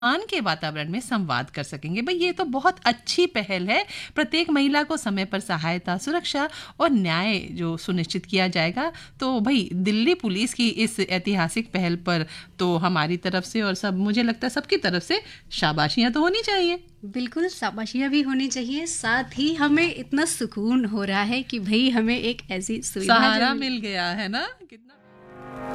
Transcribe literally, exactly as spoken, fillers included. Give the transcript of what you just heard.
आन के वातावरण में संवाद कर सकेंगे। भाई ये तो बहुत अच्छी पहल है। प्रत्येक महिला को समय पर सहायता, सुरक्षा और न्याय जो सुनिश्चित किया जाएगा। तो भाई दिल्ली पुलिस की इस ऐतिहासिक पहल पर तो हमारी तरफ से और सब मुझे लगता है सबकी तरफ से शाबाशियां तो होनी चाहिए। बिल्कुल शाबाशियाँ भी होनी चाहिए। साथ ही हमें इतना सुकून हो रहा है कि भाई हमें एक ऐसी सुविधा सहारा जो मिल गया है ना।